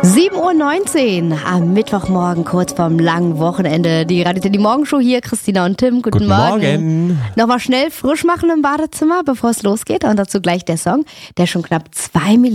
7:19 Uhr am Mittwochmorgen, kurz vorm langen Wochenende. Die Radio City Morgenshow hier, Christina und Tim. Guten Morgen. Nochmal schnell frisch machen im Badezimmer, bevor es losgeht. Und dazu gleich der Song, der schon knapp 2 Millionen